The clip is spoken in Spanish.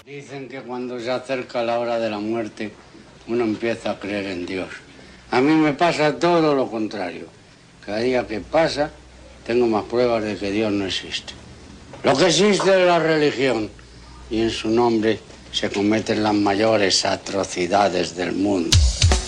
Dicen que cuando se acerca la hora de la muerte, uno empieza a creer en Dios. A mí me pasa todo lo contrario. Cada día que pasa, tengo más pruebas de que Dios no existe. Lo que existe es la religión, y en su nombre se cometen las mayores atrocidades del mundo.